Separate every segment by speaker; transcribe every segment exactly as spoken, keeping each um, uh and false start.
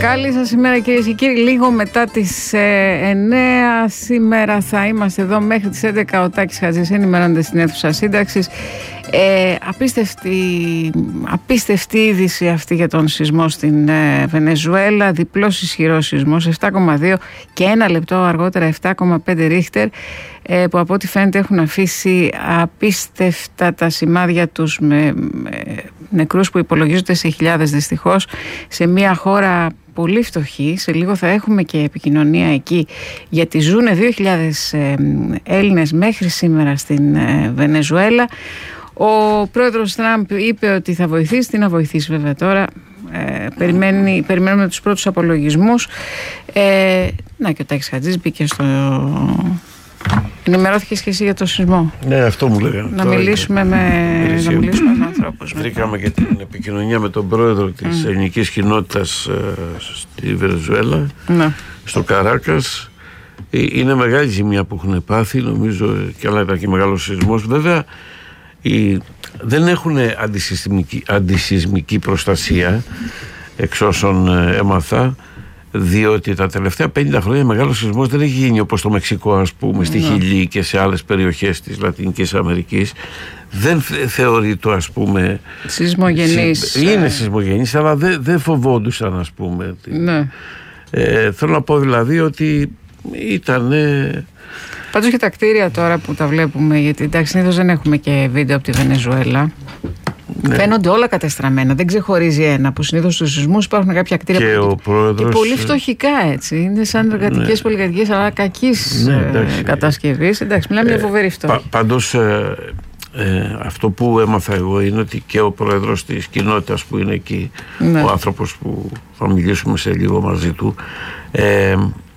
Speaker 1: Καλή σας ημέρα κυρίες και κύριοι. Λίγο μετά τις ε, εννέα σήμερα θα είμαστε εδώ μέχρι τις έντεκα. Ο Τάκης Χατζής ενημερώνεται στην αίθουσα σύνταξης. Ε, απίστευτη, απίστευτη είδηση αυτή για τον σεισμό στην ε, Βενεζουέλα. Διπλός ισχυρός σεισμός, επτά κόμμα δύο, και ένα λεπτό αργότερα επτά κόμμα πέντε ρίχτερ, ε, που από ό,τι φαίνεται έχουν αφήσει απίστευτα τα σημάδια τους, με, με νεκρούς που υπολογίζονται σε χιλιάδες δυστυχώς, σε μια χώρα πολύ φτωχή. Σε λίγο θα έχουμε και επικοινωνία εκεί, γιατί ζουν δύο χιλιάδες ε, Έλληνες μέχρι σήμερα στην ε, Βενεζουέλα. Ο πρόεδρος Τραμπ είπε ότι θα βοηθήσει. Τι να βοηθήσει βέβαια τώρα. Ε, περιμένει, περιμένουμε τους πρώτους απολογισμούς. Ε, να, και ο Τάκης Χατζής μπήκε στο... Ενημερώθηκες και εσύ για το σεισμό.
Speaker 2: Ναι, αυτό μου λέγανε.
Speaker 1: Να μιλήσουμε με, να μιλήσουμε με ανθρώπους.
Speaker 2: Βρήκαμε και την επικοινωνία με τον πρόεδρο της mm. ελληνικής κοινότητας ε, στη Βενεζουέλα, ναι. στο Καράκας. Ε, είναι μεγάλη ζημιά που έχουν πάθει, νομίζω, και άλλα ήταν και μεγάλος σεισμός. Βέβαια, οι, δεν έχουν αντισυσμική, αντισυσμική προστασία, εξ όσων ε, έμαθα, διότι τα τελευταία πενήντα χρόνια μεγάλος σεισμός δεν έχει γίνει όπως το Μεξικό, ας πούμε, στη Χιλή και σε άλλες περιοχές της Λατινικής Αμερικής. Δεν θεωρεί το, ας πούμε,
Speaker 1: σεισμογενής.
Speaker 2: Είναι σεισμογενής, αλλά δεν, δεν φοβόντουσαν, ας πούμε.
Speaker 1: Ναι.
Speaker 2: Ε, θέλω να πω δηλαδή ότι ήταν...
Speaker 1: Πάντως και τα κτίρια τώρα που τα βλέπουμε, γιατί εντάξει συνήθως δεν έχουμε και βίντεο από τη Βενεζουέλα, ναι. Φαίνονται όλα κατεστραμμένα, δεν ξεχωρίζει ένα, που συνήθως στους σεισμούς υπάρχουν κάποια κτίρια
Speaker 2: και,
Speaker 1: που...
Speaker 2: ο πρόεδρος...
Speaker 1: και πολύ φτωχικά, έτσι. Είναι σαν εργατικές, ναι. πολυκατοικίες, αλλά κακής ναι, ε, κατασκευής. Εντάξει, μιλάμε για φοβερή φτώχεια.
Speaker 2: Πα, πάντως ε, ε, αυτό που έμαθα εγώ είναι ότι και ο πρόεδρος της κοινότητας που είναι εκεί, ναι. ο άνθρωπος που θα μιλήσουμε σε λίγο μαζί του, ε,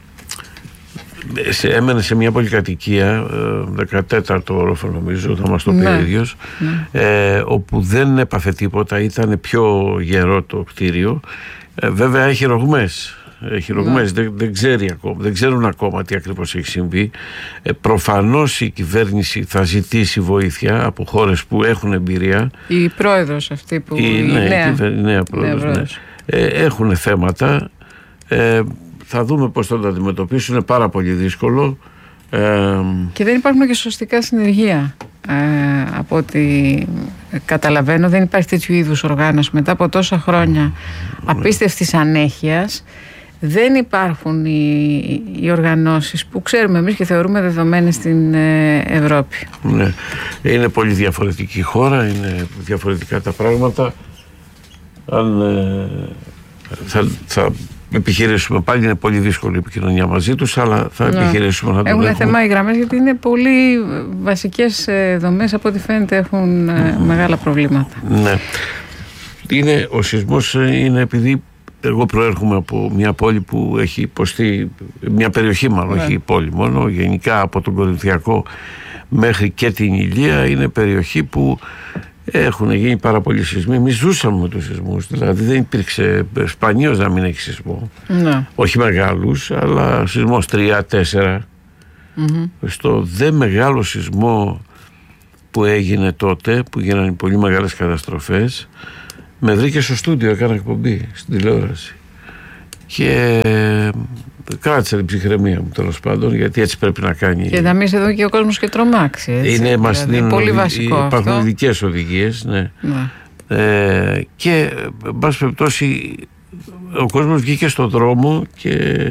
Speaker 2: σε, έμενε σε μια πολυκατοικία, δεκατέταρτο όροφο νομίζω, θα μας το πει ο ίδιος, ναι. ε, όπου δεν έπαθε τίποτα, ήταν πιο γερό το κτίριο. Ε, βέβαια έχει ρογμές, έχει ρογμές, ναι. δεν, δεν, ξέρει ακόμα, δεν ξέρουν ακόμα τι ακριβώς έχει συμβεί. Ε, προφανώς η κυβέρνηση θα ζητήσει βοήθεια από χώρες που έχουν εμπειρία. Η
Speaker 1: πρόεδρος αυτή που...
Speaker 2: Η,
Speaker 1: η
Speaker 2: ναι,
Speaker 1: νέα,
Speaker 2: η κυβέρ, νέα πρόεδρος, ναι. ε, έχουν θέματα. Ε, Θα δούμε πώς θα το αντιμετωπίσουν. Είναι πάρα πολύ δύσκολο. Ε,
Speaker 1: και δεν υπάρχουν και σωστικά συνεργεία. Ε, από ό,τι καταλαβαίνω, δεν υπάρχει τέτοιου είδους οργάνωση. Μετά από τόσα χρόνια απίστευτης ανέχειας, δεν υπάρχουν οι, οι οργανώσεις που ξέρουμε εμείς και θεωρούμε δεδομένες στην ε, Ευρώπη.
Speaker 2: Ναι. Είναι πολύ διαφορετική χώρα, είναι διαφορετικά τα πράγματα. Αν ε, θα... θα επιχειρήσουμε πάλι, είναι πολύ δύσκολη η επικοινωνία μαζί τους, αλλά θα ναι. επιχειρήσουμε να το
Speaker 1: έχουν
Speaker 2: έχουμε.
Speaker 1: θέμα οι γραμμές, γιατί είναι πολύ βασικές δομές, από ό,τι φαίνεται έχουν mm. μεγάλα προβλήματα.
Speaker 2: Ναι. Είναι, ο σεισμός είναι επειδή εγώ προέρχομαι από μια πόλη που έχει υποστεί, μια περιοχή μάλλον, ναι. όχι πόλη μόνο, γενικά από τον Κορινθιακό μέχρι και την Ηλία, είναι περιοχή που έχουν γίνει πάρα πολλοί σεισμοί. Εμείς ζούσαμε με τους σεισμούς, δηλαδή δεν υπήρξε σπανίως να μην έχει σεισμό. Ναι. Όχι μεγάλους, αλλά σεισμός τρία τέσσερα. Mm-hmm. Στο δε μεγάλο σεισμό που έγινε τότε, που γίνανε πολύ μεγάλες καταστροφές, με βρήκε στο στούντιο, έκανα εκπομπή στην τηλεόραση. Και κράτησα την ψυχραιμία μου, τέλος πάντων, γιατί έτσι πρέπει να κάνει.
Speaker 1: Και να μην σε δω και ο κόσμος και τρομάξει. Έτσι.
Speaker 2: Είναι, μας
Speaker 1: δηλαδή,
Speaker 2: δίνουν,
Speaker 1: πολύ βασικό.
Speaker 2: Υπάρχουν ειδικές οδηγίες, ναι. ναι. Ε, και, εν πάση περιπτώσει, ο κόσμος βγήκε στον δρόμο και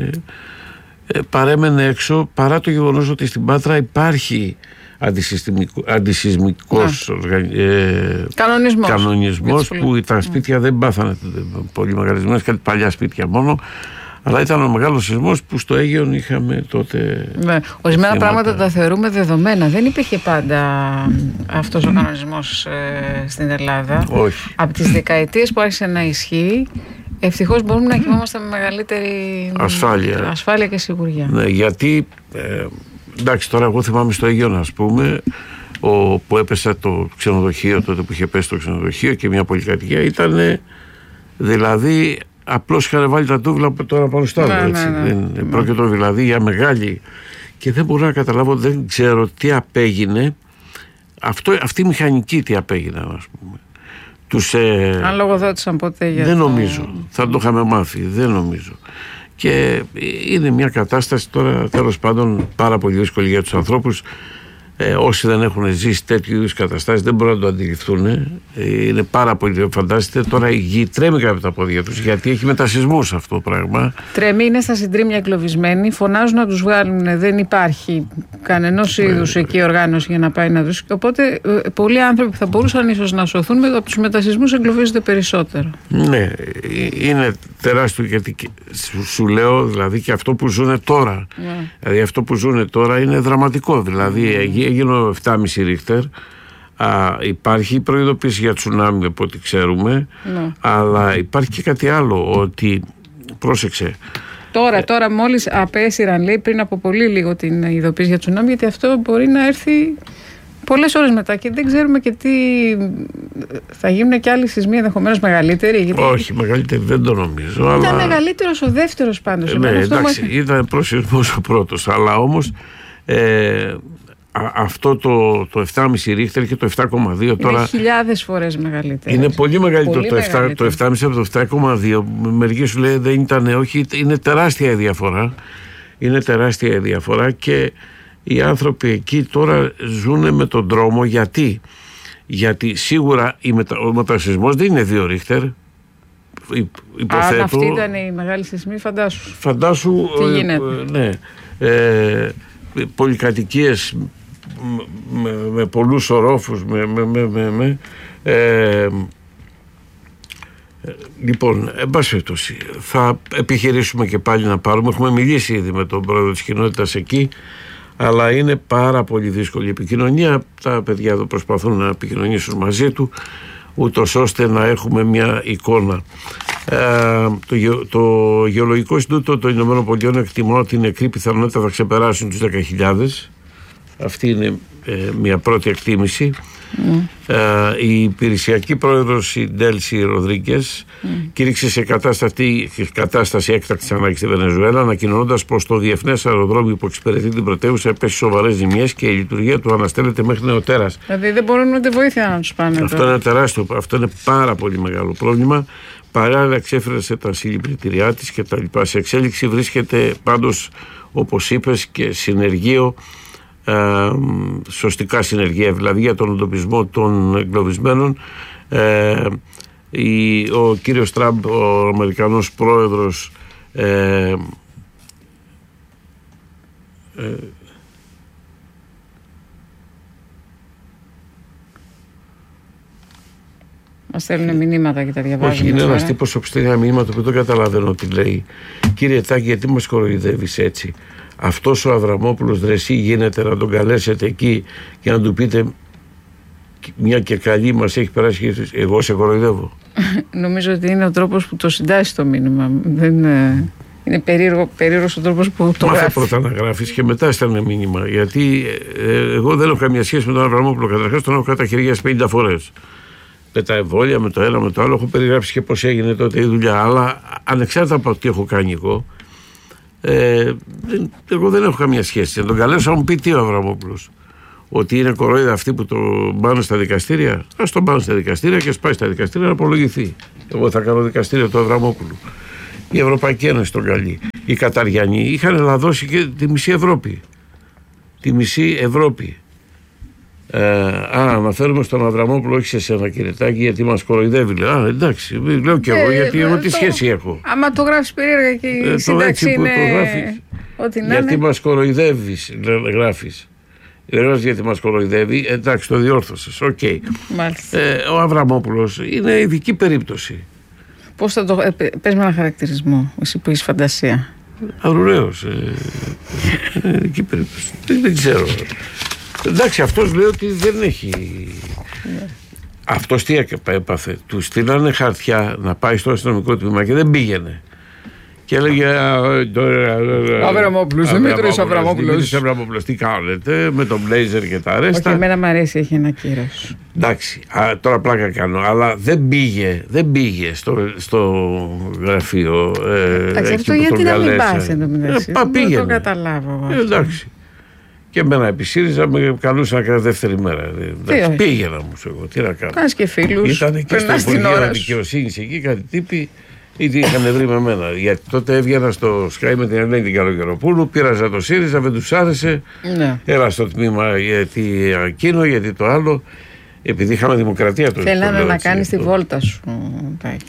Speaker 2: ε, παρέμενε έξω, παρά το γεγονός ότι στην Πάτρα υπάρχει αντισυσμικός ναι. ε, κανονισμός, κανονισμός που τα σπίτια ναι. δεν πάθανε πολύ μεγαλισμένες, κάτι παλιά σπίτια μόνο. Αλλά ήταν ο μεγάλος σεισμός που στο Αίγαιον είχαμε τότε.
Speaker 1: Ναι. Ορισμένα πράγματα τα θεωρούμε δεδομένα. Δεν υπήρχε πάντα αυτός ο κανονισμός ε, στην Ελλάδα.
Speaker 2: Όχι.
Speaker 1: Από τις δεκαετίες που άρχισε να ισχύει, ευτυχώς μπορούμε να κοιμόμαστε με μεγαλύτερη
Speaker 2: ασφάλεια,
Speaker 1: ασφάλεια και σιγουριά.
Speaker 2: Ναι, γιατί ε, εντάξει, τώρα εγώ θυμάμαι στο Αίγαιον, ας πούμε, ο, που έπεσε το ξενοδοχείο, τότε που είχε πέσει το ξενοδοχείο και μια πολυκατοικία, ήταν δηλαδή. Απλώς είχαν βάλει τα τούβλα τώρα πάνω στο άλλο. Ναι, ναι, ναι. ναι. Πρόκειται δηλαδή για μεγάλη. Και δεν μπορώ να καταλάβω, δεν ξέρω τι απέγινε. Αυτό, αυτή η μηχανική τι απέγινε, ας πούμε. τους, ε,
Speaker 1: αν λογοδότησαν ποτέ για
Speaker 2: δεν
Speaker 1: το...
Speaker 2: νομίζω, θα το είχαμε μάθει, δεν νομίζω. Και είναι μια κατάσταση τώρα τέλος πάντων πάρα πολύ δύσκολη για τους ανθρώπους. Ε, όσοι δεν έχουν ζήσει τέτοιου είδους καταστάσεις δεν μπορούν να το αντιληφθούν. Ε, είναι πάρα πολύ. Φαντάζεστε τώρα η γη τρέμει από τα πόδια τους, γιατί έχει μετασυσμούς αυτό το πράγμα.
Speaker 1: Τρέμει, είναι στα συντρίμμια εγκλωβισμένοι, φωνάζουν να τους βγάλουν. Δεν υπάρχει κανενός είδους εκεί οργάνωση για να πάει να τους. Οπότε ε, πολλοί άνθρωποι που θα μπορούσαν ίσως να σωθούν με, από τους μετασυσμούς εγκλωβίζονται περισσότερο.
Speaker 2: Ναι, είναι τεράστιο, γιατί σου, σου λέω δηλαδή και αυτό που ζουν τώρα. Ναι. Δηλαδή αυτό που ζουν τώρα είναι δραματικό. Δηλαδή mm. έγινε ο επτά κόμμα πέντε Ρίχτερ. Α, υπάρχει προειδοποίηση για τσουνάμι από ό,τι ξέρουμε, ναι. Αλλά υπάρχει και κάτι άλλο, ότι πρόσεξε.
Speaker 1: Τώρα, ε, τώρα μόλις απέσυραν, λέει, πριν από πολύ λίγο την ειδοποίηση για τσουνάμι, γιατί αυτό μπορεί να έρθει πολλές ώρες μετά και δεν ξέρουμε και τι θα γίνουν και άλλοι σεισμοί, ενδεχομένως μεγαλύτεροι. Γιατί...
Speaker 2: Όχι, μεγαλύτεροι δεν το νομίζω.
Speaker 1: Ήταν
Speaker 2: αλλά...
Speaker 1: μεγαλύτερος ο δεύτερος πάντως.
Speaker 2: Ε, ναι, εντάξει, μας... ήταν προσεισμός ο πρώτος, αλλά όμως ε, Α, αυτό το, το επτά κόμμα πέντε Ρίχτερ και το επτά κόμμα δύο τώρα.
Speaker 1: Είναι χιλιάδες φορές μεγαλύτερο.
Speaker 2: Είναι πολύ μεγαλύτερο πολύ το, επτά, το επτά κόμμα πέντε από το επτά κόμμα δύο. Μερικοί σου λέει δεν ήταν, όχι, είναι τεράστια η διαφορά. Είναι τεράστια η διαφορά και οι άνθρωποι εκεί τώρα ζουν με τον δρόμο. Γιατί, γιατί σίγουρα η μετα, ο μετασυσμός δεν είναι δύο Ρίχτερ. Υποθέτω.
Speaker 1: Αν αυτή ήταν η μεγάλη σεισμή, φαντάσου.
Speaker 2: Φαντάσου.
Speaker 1: Τι γίνεται.
Speaker 2: Ναι. Ε, πολυκατοικίες με, με πολλούς ορόφους με, με, με, με, με ε, λοιπόν, εν πάση περιπτώσει, θα επιχειρήσουμε και πάλι να πάρουμε, έχουμε μιλήσει ήδη με τον πρόεδρο της κοινότητας εκεί, αλλά είναι πάρα πολύ δύσκολη η επικοινωνία. Τα παιδιά εδώ προσπαθούν να επικοινωνήσουν μαζί του, ούτως ώστε να έχουμε μια εικόνα. Ε, το, το Γεωλογικό Ινστιτούτο των Ηνωμένων Πολιτειών εκτιμά ότι οι νεκροί πιθανότητα θα ξεπεράσουν τους δέκα χιλιάδες. Αυτή είναι ε, μια πρώτη εκτίμηση. Mm. Ε, η υπηρεσιακή πρόεδρος η Ντέλση Ροδρίγκες mm. κήρυξε σε κατάσταση, κατάσταση έκτακτης ανάγκης στη Βενεζουέλα, ανακοινώνοντας πως το διεθνές αεροδρόμιο που εξυπηρετεί την πρωτεύουσα έπεσε σοβαρές ζημιές και η λειτουργία του αναστέλλεται μέχρι νεοτέρας.
Speaker 1: Δηλαδή δεν μπορούν ούτε βοήθεια να τους πάνε.
Speaker 2: Αυτό είναι τεράστιο, αυτό είναι πάρα πολύ μεγάλο πρόβλημα. Παράλληλα εξέφρασε τα συλληπιτήριά της και τα λοιπά. Σε εξέλιξη βρίσκεται πάντως, όπως είπες, και συνεργείο, ε, σωστικά συνεργεία, δηλαδή για τον εντοπισμό των εγκλωβισμένων. Ε, η, ο κύριος Τραμπ, ο Αμερικανός πρόεδρος, ε, ε,
Speaker 1: Μας στέλνουν μηνύματα και τα διαβάζουμε.
Speaker 2: Όχι, είναι ένας τύπος που στέλνει ένα μήνυμα το οποίο δεν καταλαβαίνω τι λέει. Κύριε Τάκη, γιατί μας κοροϊδεύεις έτσι? Αυτός ο Αβραμόπουλος δρεσί γίνεται να τον καλέσετε εκεί και να του πείτε μια και καλή μας έχει περάσει και εγώ σε κοροϊδεύω?
Speaker 1: Νομίζω ότι είναι ο τρόπος που το συντάσσει το μήνυμα. Δεν είναι, είναι περίεργο, περίεργος ο τρόπος που το
Speaker 2: Μάθε
Speaker 1: γράφει.
Speaker 2: πρώτα να γράφεις και μετά στέλνε μήνυμα. Γιατί ε, εγώ δεν έχω καμία σχέση με τον Αβραμόπουλο. Καταρχάς τον έχω καταχειριάσει πενήντα φορές. Με τα εμβόλια, με το ένα, με το άλλο. Έχω περιγράψει και πώς έγινε τότε η δουλειά. Αλλά ανεξάρτητα από τι έχω κάνει εγώ, ε, δεν, εγώ δεν έχω καμία σχέση. Να τον καλέσω να μου πει τι ο Αβραμόπουλος. Ότι είναι κορόιδα αυτοί που τον πάνε στα δικαστήρια. Ας τον πάνε στα δικαστήρια και ας πάει στα δικαστήρια να απολογηθεί. Εγώ θα κάνω δικαστήριο του Αβραμόπουλου. Η Ευρωπαϊκή Ένωση τον καλεί. Οι Καταριανοί είχαν λαδώσει και τη μισή Ευρώπη. Τη μισή Ευρώπη. Ε, α, αναφέρουμε στον Αβραμόπουλο, όχι σε σένα κύριε Τάκη, γιατί μας κοροϊδεύει. Λέει. Α, εντάξει, λέω και εγώ, ε, γιατί εγώ τι το, σχέση έχω.
Speaker 1: Άμα το γράφεις περίεργα και η ε, σύνταξη είναι... Το γράφεις,
Speaker 2: ό,τι να γιατί είναι. Μας κοροϊδεύεις, γράφεις. Δεν γράφεις γιατί μας κοροϊδεύει, εντάξει, το διόρθωσες, οκ. Okay. Ε, ο Αβραμόπουλος είναι ειδική περίπτωση.
Speaker 1: Πώς θα το... Ε, πες με ένα χαρακτηρισμό, εσύ που έχεις φαντασία.
Speaker 2: Αρουραίος. Ε, ε, ε, ειδική περίπτωση. Δεν, δεν ξέρω. Εντάξει, αυτός λέει ότι δεν έχει. Yeah. Αυτός τι έπαθε? Του στείλανε χαρτιά να πάει στο αστυνομικό τμήμα και δεν πήγαινε. Και έλεγε
Speaker 1: Αβραμόπουλος, Δημήτρης Αβραμόπουλος.
Speaker 2: Δημήτρης Αβραμόπουλος, τι κάνετε με τον μπλέιζερ και τα ρέστα.
Speaker 1: Όχι, εμένα μου αρέσει, έχει ένα κύρος.
Speaker 2: Εντάξει, α, τώρα πλάκα κάνω, αλλά δεν πήγε, δεν πήγε στο, στο γραφείο.
Speaker 1: Εντάξει, αυτό γιατί να μην πας εν τω μεταξύ.
Speaker 2: Δεν το
Speaker 1: καταλάβω.
Speaker 2: Εντάξει. Και εμένα επί ΣΥΡΙΖΑ με καλούσαν να κάνω δεύτερη μέρα. Εντάξει, πήγαινα όμως εγώ, τι να κάνω.
Speaker 1: Κάνεις και φίλους.
Speaker 2: Ήταν εκεί στο Υπουργείο Δικαιοσύνης, εκεί κάτι τύποι, ήδη είχαν βρει με μένα. Γιατί τότε έβγαινα στο Sky με την Ελένη την Καλογεροπούλου, πήραζα το ΣΥΡΙΖΑ, δεν τους άρεσε. Ναι. Έλα στο τμήμα γιατί εκείνο, γιατί το άλλο. Επειδή είχαμε δημοκρατία τότε.
Speaker 1: Θέλανε να κάνεις τη βόλτα σου, Τάκη.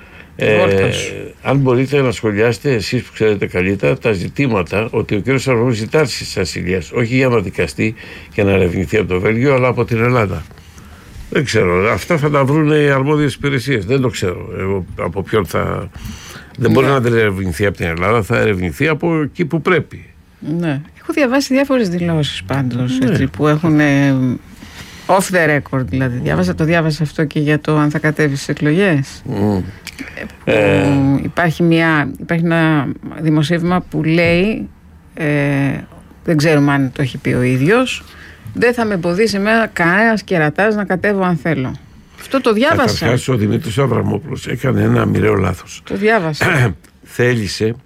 Speaker 2: Ε, αν μπορείτε να σχολιάσετε εσείς που ξέρετε καλύτερα τα ζητήματα ότι ο κ. Σαρβαμόπουλος ζητά της ασυλίας, όχι για να δικαστεί και να ερευνηθεί από το Βέλγιο, αλλά από την Ελλάδα. Δεν ξέρω. Αυτά θα τα βρουν οι αρμόδιες υπηρεσίες. Δεν το ξέρω. Εγώ από ποιον θα. Δεν μπορεί ναι. να ερευνηθεί από την Ελλάδα, θα ερευνηθεί από εκεί που πρέπει.
Speaker 1: Ναι. Έχω διαβάσει διάφορες δηλώσεις πάντως ναι. έτσι, που έχουν. Off the record δηλαδή. Διάβασα, το διάβασα αυτό και για το αν θα κατέβει στις εκλογές. Mm. Ε, υπάρχει, μια, υπάρχει ένα δημοσίευμα που λέει, ε, δεν ξέρουμε αν το έχει πει ο ίδιος, δεν θα με εμποδίσει εμένα κανένας κερατάς να κατέβω αν θέλω. Αυτό το διάβασα.
Speaker 2: Καταρχάς ο Δημήτρης Αβραμόπουλος έκανε ένα μοιραίο λάθος.
Speaker 1: Το διάβασα.
Speaker 2: Θέλησε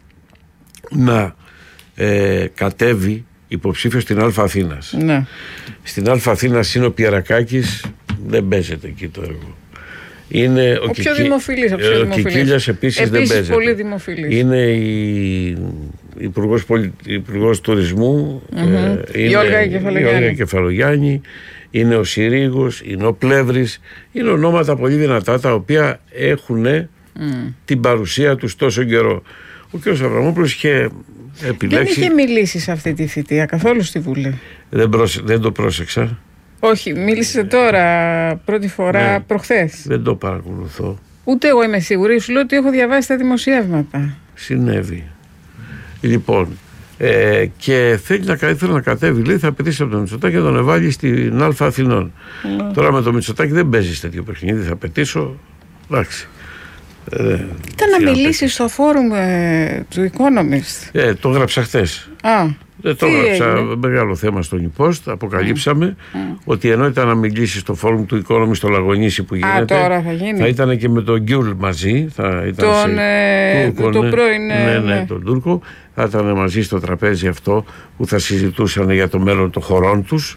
Speaker 2: να ε, κατέβει υποψήφιος στην Α Αθήνας.
Speaker 1: Ναι.
Speaker 2: Στην Α Αθήνας είναι ο Πιερακάκης, δεν παίζεται εκεί το έργο. Είναι ο,
Speaker 1: ο πιο δημοφιλής.
Speaker 2: Ο Κικίλιας επίσης, επίσης δεν παίζεται.
Speaker 1: Πολύ δημοφιλής.
Speaker 2: Είναι η Υπουργός, Πολι... Υπουργός Τουρισμού,
Speaker 1: mm-hmm. ε, είναι η Όλγα Κεφαλογιάννη.
Speaker 2: Κεφαλογιάννη, είναι ο Συρίγος, είναι ο Πλεύρης. Είναι ονόματα πολύ δυνατά τα οποία έχουν mm. την παρουσία τους τόσο καιρό. Ο κ. Αβραμόπουλος είχε επιλέξει.
Speaker 1: Δεν είχε μιλήσει σε αυτή τη θητεία καθόλου στη Βουλή.
Speaker 2: Δεν, προσε... δεν το πρόσεξα.
Speaker 1: Όχι, μίλησε τώρα πρώτη φορά ναι, προχθές.
Speaker 2: Δεν το παρακολουθώ.
Speaker 1: Ούτε εγώ είμαι σίγουρη, σου λέω ότι έχω διαβάσει τα δημοσιεύματα.
Speaker 2: Συνέβη. Λοιπόν, ε, και θέλει να, θέλει να κατέβει, λέει, θα απαιτήσει από τον Μητσοτάκη να τον εβάλει στην Α Αθηνών. Ναι. Τώρα με τον Μητσοτάκη δεν παίζει τέτοιο παιχνίδι, θα απαιτήσω. Εντάξει.
Speaker 1: Ε, Ήταν να μιλήσει στο φόρουμ ε, του Economist.
Speaker 2: Ε, το έγραψα χθες.
Speaker 1: Α.
Speaker 2: Δεν το έγραψα, μεγάλο θέμα στο New Post. Αποκαλύψαμε mm. Mm. ότι ενώ ήταν να μιλήσει στο φόρουμ του Economist στο Λαγονίσι που γίνεται,
Speaker 1: Α, τώρα θα, γίνει.
Speaker 2: θα ήταν και με τον Γκιουλ μαζί. Θα ήταν
Speaker 1: τον ε, Τούρκο, το, το πρώην.
Speaker 2: Ναι, ναι, ναι, τον Τούρκο. Θα ήταν μαζί στο τραπέζι αυτό που θα συζητούσαν για το μέλλον των χωρών τους.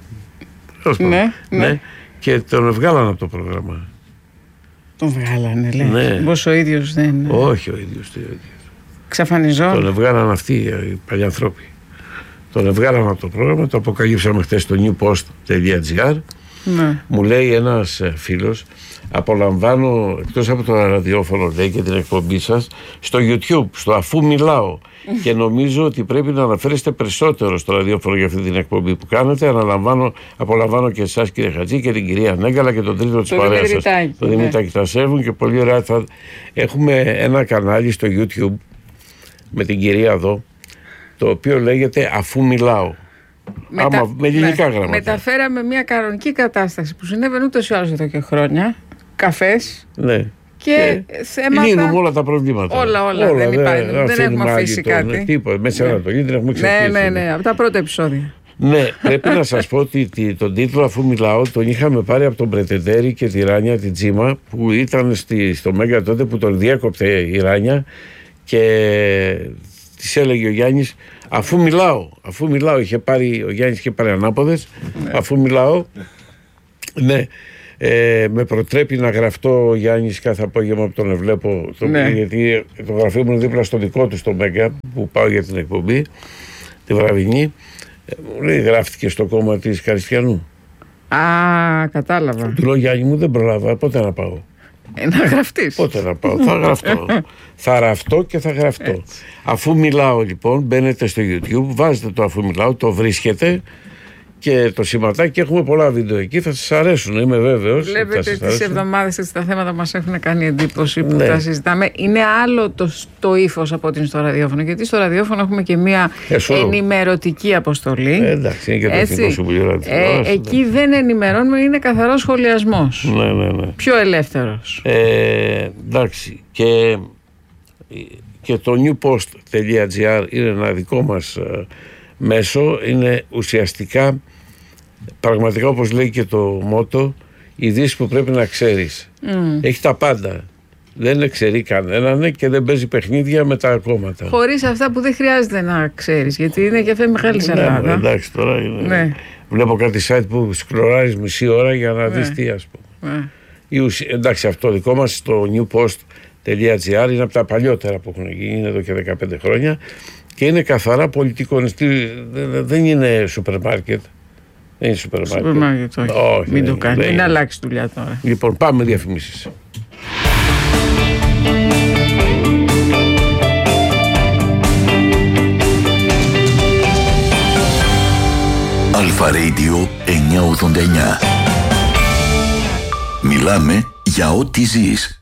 Speaker 1: Ναι, ναι.
Speaker 2: ναι. Και τον βγάλαν από το πρόγραμμα.
Speaker 1: Τον βγάλανε, λέει. Ναι. Πως ο ίδιος δεν.
Speaker 2: Όχι ο ίδιος.
Speaker 1: Ξαφανιζόταν.
Speaker 2: Τον βγάλαν αυτοί οι παλιανθρώποι. Τον βγάλαν από το πρόγραμμα, το αποκαλύψαμε χθες στο newpost.gr. Ναι. Μου λέει ένας φίλος, απολαμβάνω εκτός από το ραδιόφωνο, λέει, και την εκπομπή σας, στο YouTube, στο Αφού Μιλάω. Και νομίζω ότι πρέπει να αναφέρεστε περισσότερο στο ραδιόφωνο για αυτή την εκπομπή που κάνετε. Αναλαμβάνω, απολαμβάνω και εσάς, κύριε Χατζή, και την κυρία Νέγκαλα και τον τρίτο της παρέας σας, τον Δημήτρη Τασέβουν, και πολύ ωραία. Θα... Έχουμε ένα κανάλι στο YouTube με την κυρία εδώ, το οποίο λέγεται Αφού Μιλάω.
Speaker 1: Μετα...
Speaker 2: Άμα, με ελληνικά ναι. γράμματα.
Speaker 1: Μεταφέραμε μια κανονική κατάσταση που συνέβαινε ούτως ή άλλως εδώ και χρόνια. Καφές.
Speaker 2: Ναι.
Speaker 1: Και, και θέματα.
Speaker 2: Λύνουμε όλα τα προβλήματα.
Speaker 1: Όλα, όλα. όλα δεν, δε, υπάρχει, δε, δεν έχουμε αφήσει κάτι.
Speaker 2: Τίποτα. Μέσα ναι. Ανατολή δεν έχουμε ξεφύγει.
Speaker 1: Ναι, ναι, ναι. Από τα πρώτα επεισόδια.
Speaker 2: Ναι, πρέπει να σας πω ότι τον τίτλο Αφού Μιλάω τον είχαμε πάρει από τον Πρετεντέρη και τη Ράνια την Τζίμα, που ήταν στη, στο Μέγκα τότε, που τον διέκοπτε η Ράνια και της έλεγε ο Γιάννης αφού μιλάω, αφού μιλάω, είχε πάρει, ο Γιάννης είχε πάρει ανάποδες, ναι. Αφού μιλάω, ναι, ε, με προτρέπει να γραφτώ ο Γιάννης κάθε απόγευμα που τον ευλέπω, το, ναι. γιατί το γραφείο μου είναι δίπλα στο δικό του στο Μέγκα που πάω για την εκπομπή, τη βραδινή, μου λέει γράφτηκε στο κόμμα της Καριστιανού.
Speaker 1: Α, κατάλαβα.
Speaker 2: Του λέω Γιάννη μου δεν προλάβα, πότε να πάω.
Speaker 1: Ε, να γραφτείς.
Speaker 2: Πότε να πάω, θα γραφτώ. Θα γραφτώ και θα γραφτώ. Έτσι. Αφού μιλάω λοιπόν, μπαίνετε στο YouTube, βάζετε το αφού μιλάω, το βρίσκετε και το σηματάκι, έχουμε πολλά βίντεο εκεί, θα σας αρέσουν, είμαι βέβαιος.
Speaker 1: Βλέπετε τις εβδομάδες έτσι τα θέματα μας έχουν κάνει εντύπωση που ναι. τα συζητάμε. Είναι άλλο το, το ύφος από ότι είναι στο ραδιόφωνο, γιατί στο ραδιόφωνο έχουμε και μια Εσώ. ενημερωτική αποστολή.
Speaker 2: Ε, εντάξει, είναι και το Εθνικό Συμβουλίο.
Speaker 1: Ε, εκεί ναι. δεν ενημερώνουμε, είναι καθαρός σχολιασμός.
Speaker 2: Ναι, ναι, ναι.
Speaker 1: Πιο ελεύθερος.
Speaker 2: Ε, εντάξει, και, και το newpost.gr είναι ένα δικό μας uh, μέσο, είναι ουσιαστικά πραγματικά, όπως λέει και το μότο, ειδήσεις που πρέπει να ξέρεις. Mm. Έχει τα πάντα. δεν εξαιρεί κανέναν και δεν παίζει παιχνίδια με τα κόμματα.
Speaker 1: Χωρίς αυτά που δεν χρειάζεται να ξέρεις, γιατί είναι και αυτή μεγάλη σαλάτα.
Speaker 2: Ναι, εντάξει, τώρα είναι...
Speaker 1: ναι.
Speaker 2: Βλέπω κάτι site που σκρολάρεις μισή ώρα για να ναι. δεις τι, ας πούμε. Ναι. Η ουσία, εντάξει, αυτό δικό μας στο newpost.gr είναι από τα παλιότερα που έχουν γίνει, είναι εδώ και δεκαπέντε χρόνια και είναι καθαρά πολιτικό. Δεν είναι σούπερ μάρκετ. Δεν είναι σούπερ μάρκετ.
Speaker 1: Σούπερ μάρκετ, όχι. όχι. Μην το κάνει. Μην αλλάξει δουλειά τώρα.
Speaker 2: Λοιπόν, πάμε διαφημίσεις.
Speaker 3: Αλφα Radio εννιακόσια ογδόντα εννιά. Μιλάμε για ό,τι ζεις.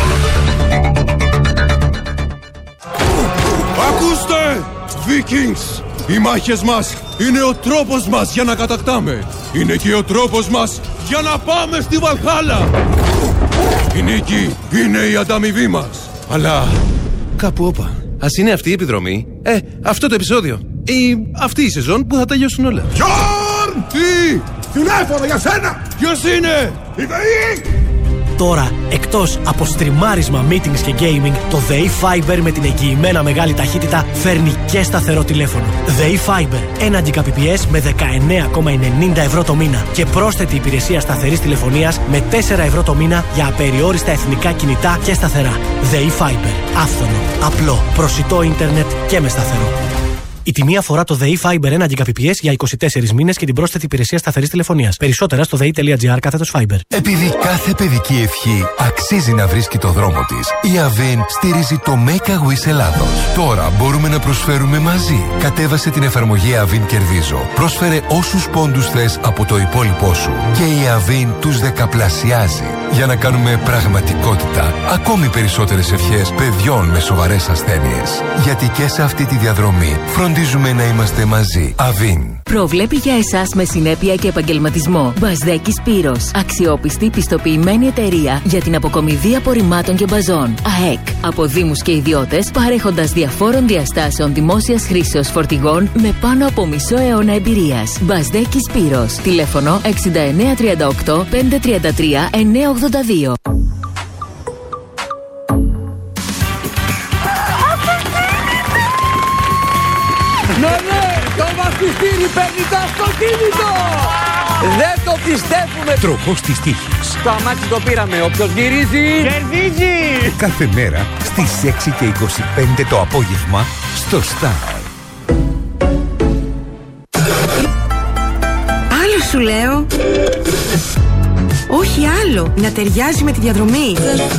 Speaker 4: Ακούστε! Vikings! Οι μάχες μας είναι ο τρόπος μας για να κατακτάμε. Είναι και ο τρόπος μας για να πάμε στη Βαλχάλα. Η νίκη είναι η ανταμοιβή μας. Αλλά κάπου όπα. Ας είναι αυτή η επιδρομή. Ε, αυτό το επεισόδιο. Ή αυτή η σεζόν που θα τελειώσουν όλα. Γιόρν! Τι! Τηλέφωνο για σένα! Ποιος είναι? Η ΔΕΗ!
Speaker 5: Τώρα, εκτός από στριμάρισμα, meetings και gaming, το ΔΕΗ Fiber με την εγγυημένα μεγάλη ταχύτητα φέρνει και σταθερό τηλέφωνο. ΔΕΗ Fiber, ένα Gbps με δεκαεννέα κόμμα ενενήντα ευρώ το μήνα και πρόσθετη υπηρεσία σταθερής τηλεφωνίας με τέσσερα ευρώ το μήνα για απεριόριστα εθνικά κινητά και σταθερά. ΔΕΗ Fiber, άφθονο, απλό, προσιτό ίντερνετ και με σταθερό. Η τιμή αφορά το ΔΕΗ Fiber ένα Gbps για είκοσι τέσσερις μήνες και την πρόσθετη υπηρεσία σταθερής τηλεφωνίας. Περισσότερα στο δεη.gr κάθετος Fiber.
Speaker 6: Επειδή κάθε παιδική ευχή αξίζει να βρίσκει το δρόμο της, η Avin στηρίζει το Make a Wish Ελλάδος. Τώρα μπορούμε να προσφέρουμε μαζί. Κατέβασε την εφαρμογή Avin Κερδίζω. Πρόσφερε όσους πόντους θες από το υπόλοιπό σου και η Avin τους δεκαπλασιάζει για να κάνουμε πραγματικότητα ακόμη περισσότερες ευχές παιδιών με σοβαρές ασθένειες. Γιατί και σε αυτή τη διαδρομή φροντίζουμε να είμαστε μαζί. Avin.
Speaker 7: Προβλέπει για εσάς με συνέπεια και επαγγελματισμό. Μπασδέκης Σπύρος. Αξιόπιστη πιστοποιημένη εταιρεία για την αποκομιδή απορριμμάτων και μπαζών. ΑΕΚ. Από δήμους και ιδιώτες, παρέχοντας διαφόρων διαστάσεων δημόσιας χρήσεως φορτηγών με πάνω από μισό αιώνα εμπειρίας. Μπασδέκης Σπύρος. Τηλέφωνο εξήντα εννέα τριάντα οκτώ πεντακόσια τριάντα τρία εννιακόσια ογδόντα δύο.
Speaker 8: Ναι, ναι, το βαφιστήρι παίρνει το αυτοκίνητο! Δεν το πιστεύουμε!
Speaker 9: Τροχός της τύχης.
Speaker 8: Το αμάξι το πήραμε, όποιος γυρίζει...
Speaker 9: κερδίζει! Κάθε μέρα στις έξι και είκοσι πέντε το απόγευμα στο Star.
Speaker 10: Άλλο σου λέω. Όχι άλλο, να ταιριάζει με τη διαδρομή.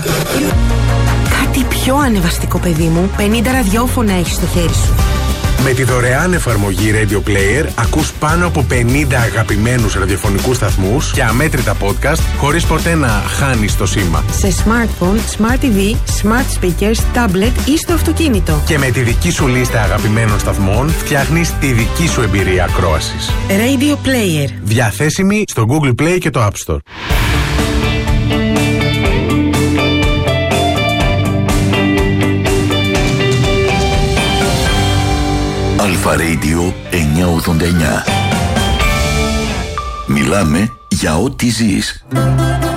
Speaker 10: Κάτι πιο ανεβαστικό, παιδί μου. πενήντα ραδιόφωνα έχεις στο χέρι σου.
Speaker 11: Με τη δωρεάν εφαρμογή Radio Player ακούς πάνω από πενήντα αγαπημένους ραδιοφωνικούς σταθμούς και αμέτρητα podcast χωρίς ποτέ να χάνεις το σήμα.
Speaker 10: Σε smartphone, smart τι βι, smart speakers, tablet ή στο αυτοκίνητο.
Speaker 11: Και με τη δική σου λίστα αγαπημένων σταθμών φτιάχνεις τη δική σου εμπειρία ακρόασης.
Speaker 10: Radio Player.
Speaker 11: Διαθέσιμη στο Google Play και το App Store.
Speaker 3: Αλφα Radio εννιακόσια ογδόντα εννιά. Μιλάμε για ό,τι ζεις.